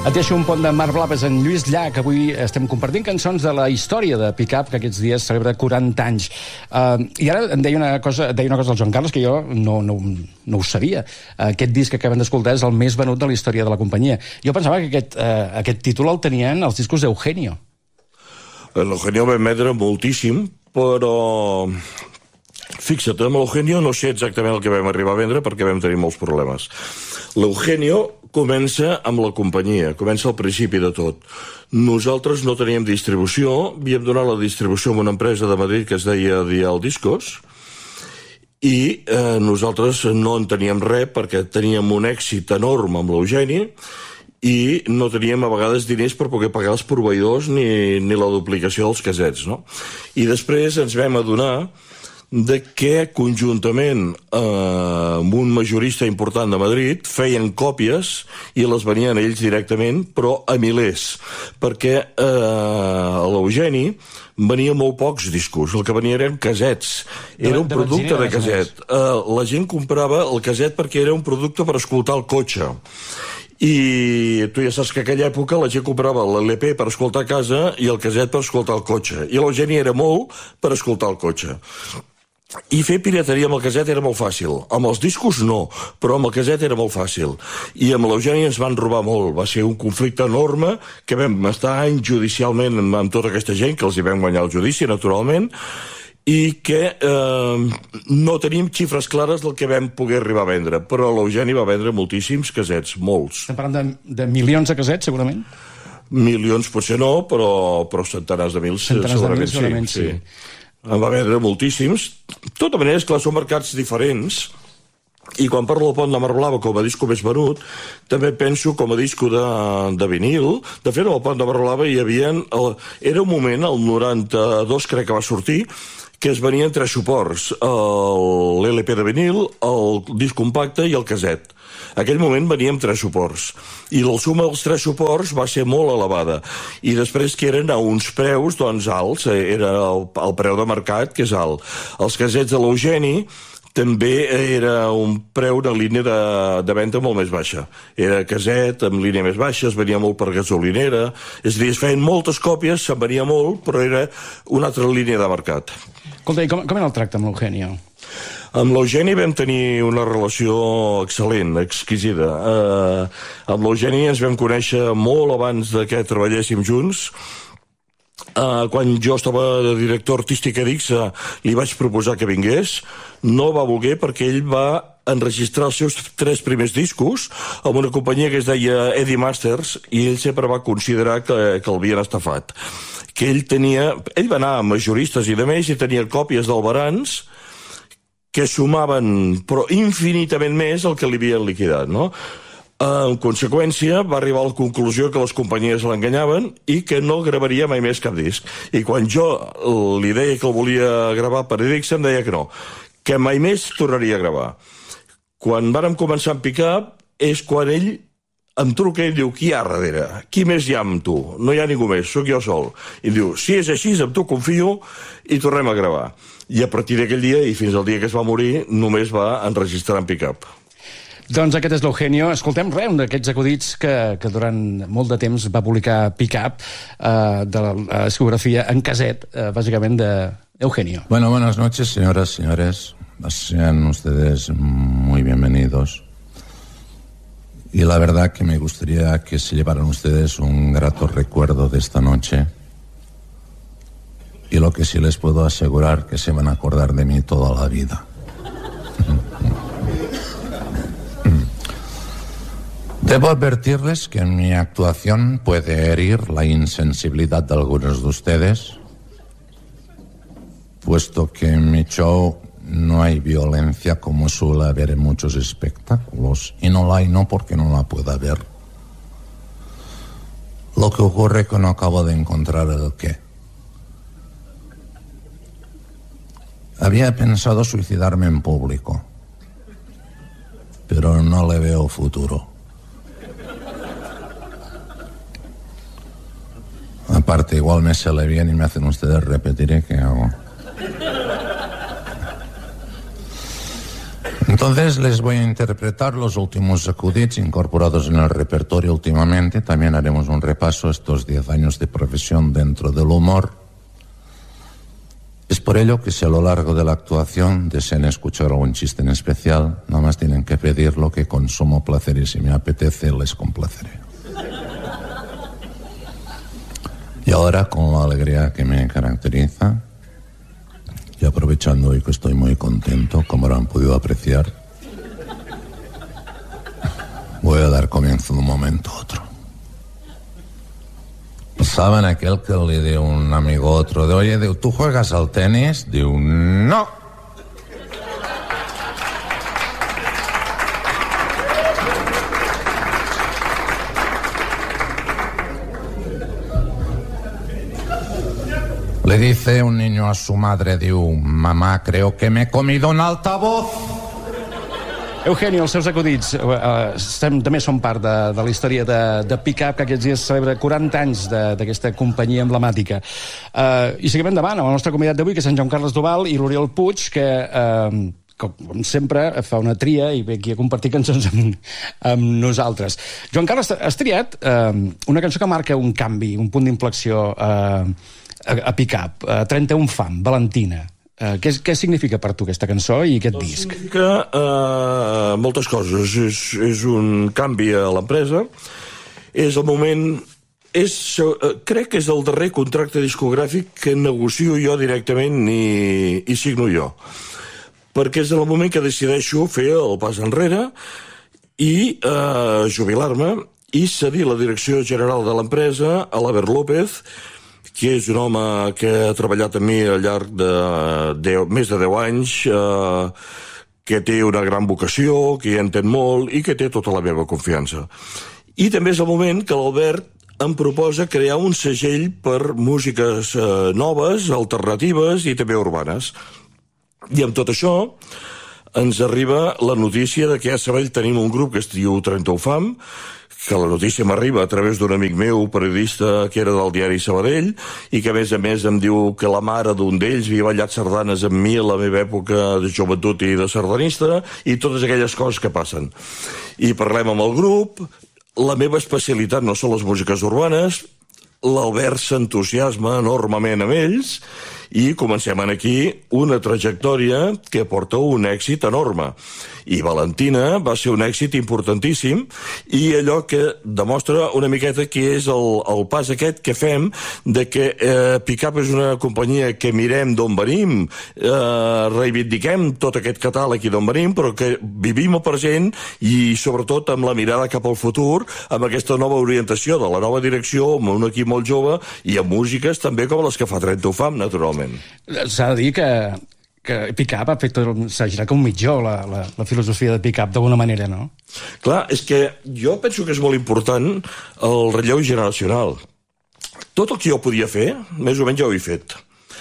Et deixo un pont de Mar Blaves en Lluís Llach. Avui estem compartint cançons de la història de Pick-Up, que aquests dies celebra 40 anys. I ara em deia una cosa el Joan Carles, que jo no ho sabia. Aquest disc que acabem d'escoltar és el més venut de la història de la companyia. Jo pensava que aquest títol el tenien els discos d'Eugenio. L'Eugenio vam vendre moltíssim, però fixa't, amb l'Eugenio no sé exactament el que vam arribar a vendre perquè vam tenir molts problemes. L'Eugenio comença amb la companyia, comença al principi de tot. Nosaltres no teníem distribució, havíem donat la distribució a una empresa de Madrid que es deia Dial Discos, i nosaltres no en teníem res perquè teníem un èxit enorme amb l'Eugeni i no teníem a vegades diners per poder pagar els proveïdors ni la duplicació dels casets, no? I després ens vam adonar de que conjuntament amb un majorista important de Madrid feien còpies i les venien ells directament, però a milers, perquè a l'Eugeni venia molt pocs discos, el que venia eren casets, era un producte de caset. La gent comprava el caset perquè era un producte per escoltar el cotxe. I tu ja saps que a aquella època la gent comprava l'LP per escoltar a casa i el caset per escoltar el cotxe. I l'Eugeni era molt per escoltar el cotxe. I fer pirateria amb el caset era molt fàcil. Amb els discos no, però amb el caset era molt fàcil. I amb l'Eugeni ens van robar molt. Va ser un conflicte enorme que vam estar anys judicialment amb tota aquesta gent, que els hi vam guanyar el judici, naturalment, i que no tenim xifres clares del que vam poder arribar a vendre. Però l'Eugeni va vendre moltíssims casets, molts. Estem parlant de milions de casets, segurament? Milions potser no, però centenars de mils segurament sí. En va vendre moltíssims. De tota manera, és clar, són mercats diferents, i quan parlo del Pont de Mar Blava com a disco més venut, també penso com a disco de vinil. De fet, al Pont de Mar Blava hi havia... Era un moment, el 92 crec que va sortir, que es venien 3 suports, l'LP de vinil, el disc compacte i el caset. Aquell moment veníem 3 suports i la suma dels 3 suports va ser molt elevada i després que eren a uns preus doncs alts, era el preu de mercat que és alt. Els casets de l'Eugeni també era un preu de línia de venda molt més baixa. Era caset amb línia més baixa, es venia molt per gasolinera, és a dir, es feien moltes còpies, se'n venia molt, però era una altra línia de mercat. Escolta, i com era el tracte amb l'Eugenio? Amb l'Eugeni vam tenir una relació excel·lent, exquisida. Amb l'Eugeni ens vam conèixer molt abans que treballéssim junts. Quan jo estava de director artístic a Dixa, li vaig proposar que vingués. No va voler perquè ell va enregistrar els seus 3 primers discos amb una companyia que es deia Eddie Masters i ell sempre va considerar que l'havien estafat. Que ell va anar a majoristes i de més i tenia còpies d'albarans que sumaven, però infinitament més el que li havien liquidat, no? En conseqüència, va arribar a la conclusió que les companyies l'enganyaven i que no gravaria mai més cap disc. I quan jo li deia que el volia gravar per Edix, em deia que no, que mai més tornaria a gravar. Quan vàrem començar amb Pick-Up, és quan ell em truca i em diu, qui hi ha darrere? Qui més hi ha amb tu? No hi ha ningú més, sóc jo sol. I em diu, si és així, amb tu confio i tornem a gravar. I a partir d'aquell dia, i fins al dia que es va morir, només va enregistrar en Pick-Up. Doncs aquest és l'Eugenio. Escoltem un d'aquests acudits que durant molt de temps va publicar Pick-Up, de la discografia en caset, bàsicament d'Eugenio. Bueno, buenas noches, señoras, señores. Sean ustedes muy bienvenidos. Y la verdad que me gustaría que se llevaran ustedes un grato recuerdo de esta noche. Y lo que sí les puedo asegurar que se van a acordar de mí toda la vida. Debo advertirles que mi actuación puede herir la insensibilidad de algunos de ustedes, puesto que en mi show no hay violencia como suele haber en muchos espectáculos, y no la hay no porque no la pueda haber. Lo que ocurre es que no acabo de encontrar el qué. Había pensado suicidarme en público, pero no le veo futuro. Aparte, igual me sale bien y me hacen ustedes repetir, ¿qué hago? Entonces les voy a interpretar los últimos acudits incorporados en el repertorio últimamente. También haremos un repaso a estos 10 años de profesión dentro del humor. Es por ello que si a lo largo de la actuación desean escuchar algún chiste en especial, nada más tienen que pedirlo, que con sumo placer y si me apetece les complaceré. Y ahora, con la alegría que me caracteriza, y aprovechando hoy que estoy muy contento, como lo han podido apreciar, voy a dar comienzo de un momento a otro. ¿Saben aquel que le dio un amigo a otro de, oye, ¿tú juegas al tenis? Digo, no. Le dice un niño a su madre, diu, mamá, creo que me he comido un altavoz. Eugenio, els seus acudits també són part de la història de Pick-Up, que aquests dies celebra 40 anys d'aquesta companyia emblemàtica. I seguim endavant amb el nostre convidat d'avui, que és en Joan Carles Duval i l'Oriol Puig, que com sempre fa una tria i ve aquí a compartir cançons amb nosaltres. Joan Carles, has triat una cançó que marca un canvi, un punt d'inflexió a Pick-Up, 31 Fam, Valentina. Què significa per tu aquesta cançó i aquest disc? Significa moltes coses. És un canvi a l'empresa. És el moment... Crec que és el darrer contracte discogràfic que negocio jo directament i signo jo. Perquè és el moment que decideixo fer el pas enrere i jubilar-me i cedir la direcció general de l'empresa a l'Aber López, que és un home que ha treballat amb mi al llarg de més de 10 anys, que té una gran vocació, que hi entén molt i que té tota la meva confiança. I també és el moment que l'Albert em proposa crear un segell per músiques noves, alternatives i també urbanes. I amb tot això ens arriba la notícia de que a Sabadell tenim un grup que es diu 31 Fam, que la notícia m'arriba a través d'un amic meu, periodista, que era del diari Sabadell, i que a més em diu que la mare d'un d'ells havia ballat sardanes amb mi a la meva època de joventut i de sardanista, i totes aquelles coses que passen. I parlem amb el grup, la meva especialitat no són les músiques urbanes, l'Albert s'entusiasma enormement amb ells, i comencem aquí una trajectòria que porta un èxit enorme. I Valentina va ser un èxit importantíssim i allò que demostra una miqueta que és el pas aquest que fem de que Pick-Up és una companyia que mirem d'on venim, reivindiquem tot aquest catàleg i d'on venim, però que vivim el present i sobretot amb la mirada cap al futur, amb aquesta nova orientació de la nova direcció, amb un equip molt jove i amb músiques també com les que fa 31 Fam, naturalment. S'ha de dir que Pick-Up s'ha girat com un mitjó la filosofia de Pick-Up d'alguna manera, no? Clar, és que jo penso que és molt important el relleu generacional. Tot el que jo podia fer, més o menys ja ho he fet.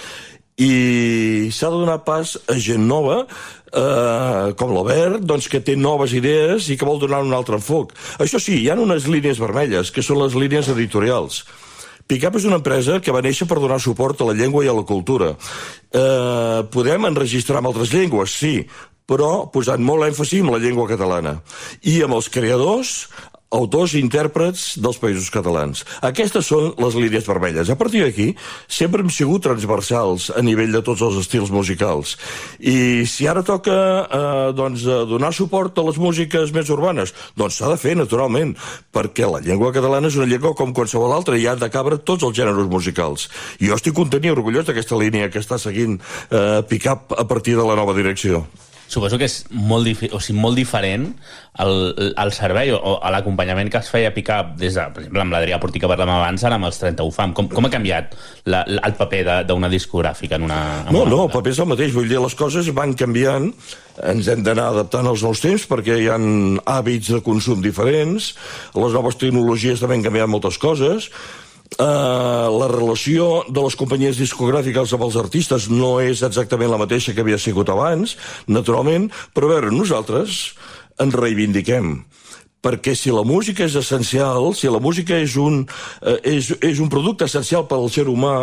I s'ha de donar pas a gent nova, com l'Albert, doncs, que té noves idees i que vol donar un altre enfoc. Això sí, hi ha unes línies vermelles, que són les línies editorials. Pick-Up és una empresa que va néixer per donar suport a la llengua i a la cultura. Podem enregistrar en altres llengües, sí, però posant molt èmfasi en la llengua catalana. I amb els creadors, autors i intèrprets dels països catalans. Aquestes són les línies vermelles. A partir d'aquí, sempre hem sigut transversals a nivell de tots els estils musicals. I si ara toca donar suport a les músiques més urbanes, doncs s'ha de fer, naturalment, perquè la llengua catalana és una llengua com qualsevol altra i ha de cabre tots els gèneres musicals. I jo estic content i orgullós d'aquesta línia que està seguint Pick-Up a partir de la nova direcció. Suposo que és molt diferent el servei o l'acompanyament que es feia a Pick-Up des de, per exemple, amb l'Adrià Portí que parlàvem abans, ara amb els 31 Fam. Com ha canviat el paper d'una discogràfica en una... No, el paper és el mateix. Vull dir, les coses van canviant, ens hem d'anar adaptant als nous temps perquè hi ha hàbits de consum diferents, les noves tecnologies també han canviat moltes coses. La relació de les companyies discogràfiques amb els artistes no és exactament la mateixa que havia sigut abans, naturalment, però a veure, nosaltres ens reivindiquem, perquè si la música és essencial, si la música és un producte essencial per al ser humà,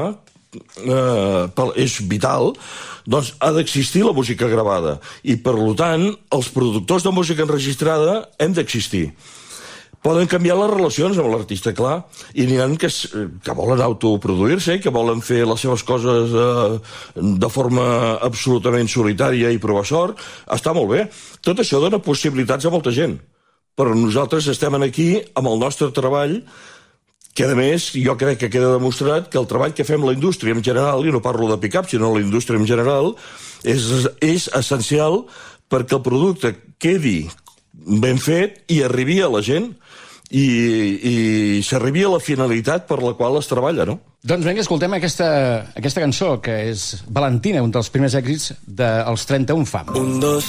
és vital, doncs ha d'existir la música gravada. I, per tant, els productors de música enregistrada hem d'existir. Poden canviar les relacions amb l'artista, clar, i n'hi ha que volen autoproduir-se, que volen fer les seves coses de forma absolutament solitària i provar sort. Està molt bé. Tot això dona possibilitats a molta gent. Però nosaltres estem aquí amb el nostre treball, que a més jo crec que queda demostrat que el treball que fem la indústria en general, i no parlo de pick-up sinó la indústria en general, és essencial perquè el producte quedi ben fet i arribi a la gent i s'arribi a la finalitat per la qual es treballa, no? Doncs vinga, escoltem aquesta cançó, que és Valentina, un dels primers èxits dels 31 Fam. 1, 2,